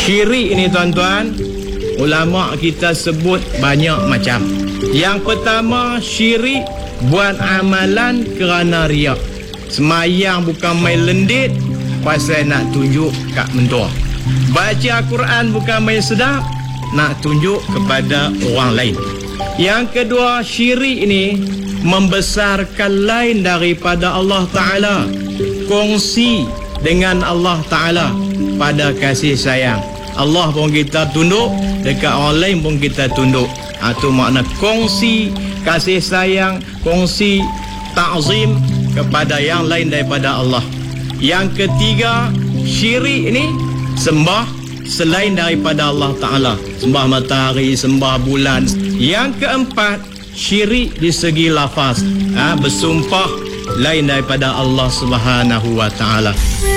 Syirik ini tuan-tuan, ulama kita sebut banyak macam. Yang pertama, syirik buat amalan kerana riak. Semayang bukan main lendit pasal nak tunjuk kat mentua. Baca Al-Quran bukan main sedap, nak tunjuk kepada orang lain. Yang kedua, syirik ini membesarkan lain daripada Allah Ta'ala, kongsi dengan Allah Ta'ala pada kasih sayang. Allah pun kita tunduk, dekat orang lain pun kita tunduk. Itu makna kongsi kasih sayang, kongsi ta'zim kepada yang lain daripada Allah. Yang ketiga, syirik ini sembah selain daripada Allah Ta'ala, sembah matahari, sembah bulan. Yang keempat, syirik di segi lafaz, bersumpah lain daripada Allah Subhanahu wa Ta'ala.